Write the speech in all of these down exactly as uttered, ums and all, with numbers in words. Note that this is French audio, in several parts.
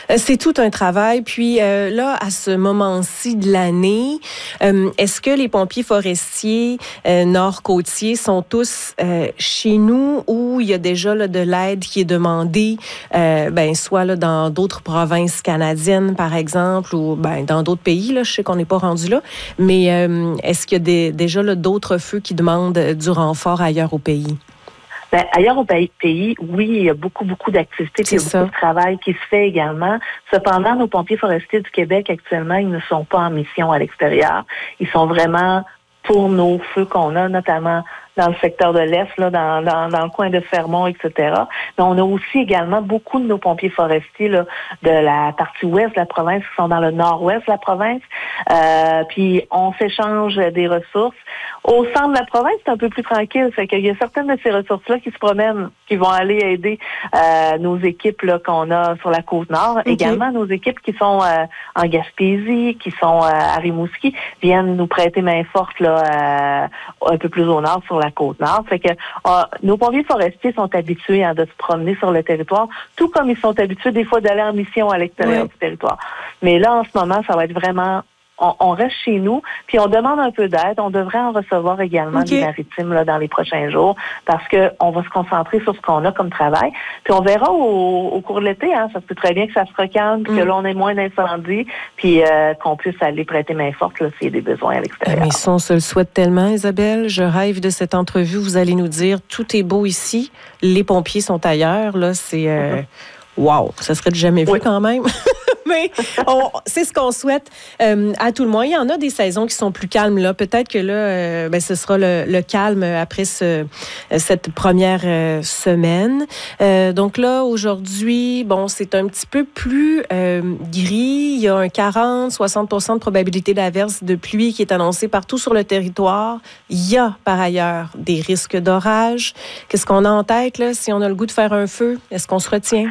C'est tout un travail. Puis euh, là, à ce moment-ci de l'année, euh, est-ce que les pompiers forestiers euh, nord-côtiers sont tous euh, chez nous ou il y a déjà là, de l'aide qui est demandée, euh, ben, soit là, dans d'autres provinces canadiennes, par exemple, ou ben, dans d'autres pays? Là, je sais qu'on n'est pas rendu là. Mais euh, est-ce qu'il y a des, déjà là, d'autres feux qui demandent du renfort ailleurs au pays? Ben, ailleurs au pays, oui, il y a beaucoup, beaucoup d'activités, puis il y a beaucoup de travail qui se fait également. Cependant, nos pompiers forestiers du Québec, actuellement, ils ne sont pas en mission à l'extérieur. Ils sont vraiment pour nos feux qu'on a, notamment dans le secteur de l'Est, là, dans, dans, dans le coin de Fermont, et cetera. Mais on a aussi également beaucoup de nos pompiers forestiers là, de la partie ouest de la province qui sont dans le nord-ouest de la province. Euh, puis on s'échange des ressources. Au centre de la province, c'est un peu plus tranquille. Fait qu'il y a certaines de ces ressources-là qui se promènent, qui vont aller aider euh, nos équipes là, qu'on a sur la Côte-Nord. Okay. Également, nos équipes qui sont euh, en Gaspésie, qui sont euh, à Rimouski, viennent nous prêter main forte là, euh, un peu plus au nord sur la Côte-Nord. Fait que euh, nos pompiers forestiers sont habitués hein, de se promener sur le territoire, tout comme ils sont habitués des fois d'aller en mission à l'extérieur oui. du territoire. Mais là, en ce moment, ça va être vraiment... On, on reste chez nous, puis on demande un peu d'aide. On devrait en recevoir également okay. des maritimes là, dans les prochains jours parce que on va se concentrer sur ce qu'on a comme travail. Puis on verra au, au cours de l'été, hein, ça se peut très bien que ça se recalme, puis mm. que là, on ait moins d'incendies, puis euh, qu'on puisse aller prêter main forte là, s'il y a des besoins à l'extérieur. Mais ça, on se le souhaite tellement, Isabelle. Je rêve de cette entrevue. Vous allez nous dire, tout est beau ici, les pompiers sont ailleurs. Là, c'est... Euh... Mm-hmm. Wow! Ça serait jamais vu oui. quand même. Mais on, c'est ce qu'on souhaite euh, à tout le moins. Il y en a des saisons qui sont plus calmes. Là. Peut-être que là, euh, ben, ce sera le, le calme après ce, cette première euh, semaine. Euh, donc là, aujourd'hui, bon, c'est un petit peu plus euh, gris. Il y a un quarante à soixante pour cent de probabilité d'averse de pluie qui est annoncée partout sur le territoire. Il y a par ailleurs des risques d'orage. Qu'est-ce qu'on a en tête là, si on a le goût de faire un feu? Est-ce qu'on se retient?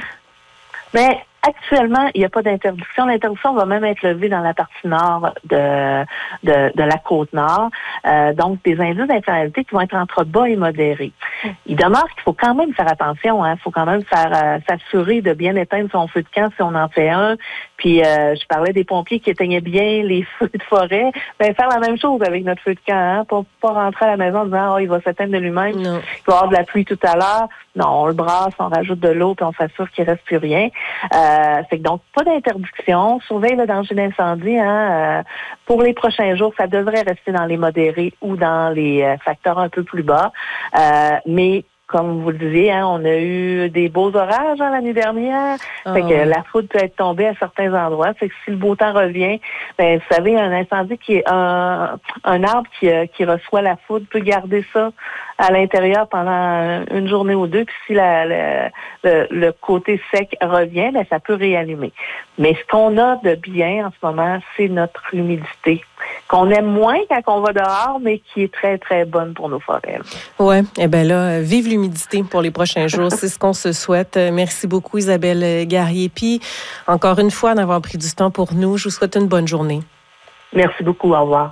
Mais actuellement, il n'y a pas d'interdiction. L'interdiction va même être levée dans la partie nord de, de, de la Côte-Nord. Euh, donc, des indices d'infériorité qui vont être entre bas et modérés. Il demeure qu'il faut quand même faire attention. Hein. Il faut quand même faire euh, s'assurer de bien éteindre son feu de camp si on en fait un. Puis, euh, je parlais des pompiers qui éteignaient bien les feux de forêt. Bien, faire la même chose avec notre feu de camp. Hein, pour pas rentrer à la maison en disant oh, il va s'éteindre de lui-même. Non. Il va y avoir de la pluie tout à l'heure. Non, on le brasse, on rajoute de l'eau, puis on s'assure qu'il ne reste plus rien. Euh, c'est que donc, pas d'interdiction. Surveille le danger d'incendie. Hein, euh, pour les prochains jours, ça devrait rester dans les modérés ou dans les euh, facteurs un peu plus bas. Euh, mais comme vous le disiez, hein, on a eu des beaux orages hein, l'année dernière. Oh. Fait que la foudre peut être tombée à certains endroits. Fait que si le beau temps revient, ben vous savez, un incendie qui est un, un arbre qui, qui reçoit la foudre peut garder ça à l'intérieur pendant une journée ou deux. Puis si la, la, le, le côté sec revient, ben ça peut réallumer. Mais ce qu'on a de bien en ce moment, c'est notre humidité, qu'on aime moins quand on va dehors, mais qui est très, très bonne pour nos forêts. Oui, eh bien là, vive l'humidité pour les prochains jours. C'est ce qu'on se souhaite. Merci beaucoup, Isabelle Guerrier. Puis, encore une fois, d'avoir pris du temps pour nous. Je vous souhaite une bonne journée. Merci beaucoup. Au revoir.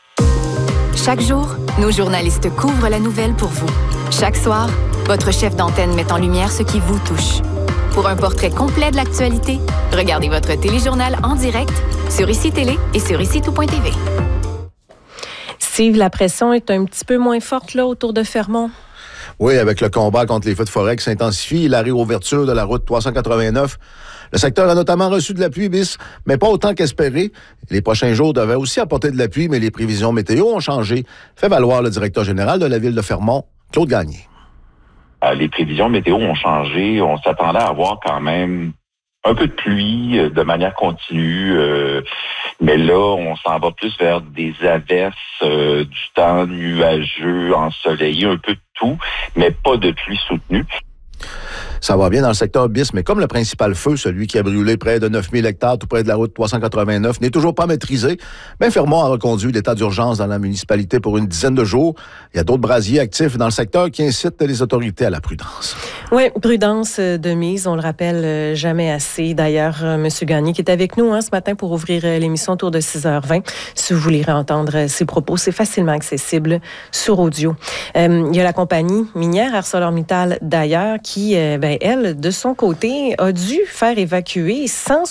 Chaque jour, nos journalistes couvrent la nouvelle pour vous. Chaque soir, votre chef d'antenne met en lumière ce qui vous touche. Pour un portrait complet de l'actualité, regardez votre téléjournal en direct sur Ici Télé et sur ici tout point t v. Steve, la pression est un petit peu moins forte là autour de Fermont. Oui, avec le combat contre les feux de forêt qui s'intensifie et la réouverture de la route trois cent quatre-vingt-neuf. Le secteur a notamment reçu de la pluie bis, mais pas autant qu'espéré. Les prochains jours devaient aussi apporter de la pluie, mais les prévisions météo ont changé. Fait valoir le directeur général de la ville de Fermont, Claude Gagné. Euh, les prévisions météo ont changé. On s'attendait à avoir quand même un peu de pluie euh, de manière continue, euh, mais là, on s'en va plus vers des averses, euh, du temps nuageux, ensoleillé, un peu de tout, mais pas de pluie soutenue. Ça va bien dans le secteur bis, mais comme le principal feu, celui qui a brûlé près de neuf mille hectares tout près de la route trois cent quatre-vingt-neuf, n'est toujours pas maîtrisé, bien Fermont a reconduit l'état d'urgence dans la municipalité pour une dizaine de jours. Il y a d'autres brasiers actifs dans le secteur qui incitent les autorités à la prudence. Oui, prudence de mise, on le rappelle jamais assez. D'ailleurs, M. Gagné qui est avec nous hein, ce matin pour ouvrir l'émission autour de six heures vingt. Si vous voulez entendre ses propos, c'est facilement accessible sur audio. Euh, il y a la compagnie minière ArcelorMittal d'ailleurs qui, euh, ben, elle, de son côté, a dû faire évacuer cent